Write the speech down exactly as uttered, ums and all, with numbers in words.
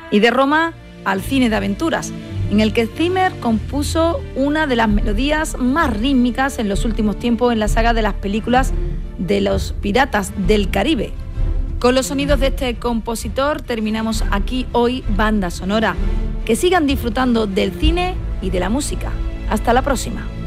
Y de Roma al cine de aventuras, en el que Zimmer compuso una de las melodías más rítmicas en los últimos tiempos en la saga de las películas de los Piratas del Caribe. Con los sonidos de este compositor terminamos aquí hoy Banda Sonora. Que sigan disfrutando del cine y de la música. Hasta la próxima.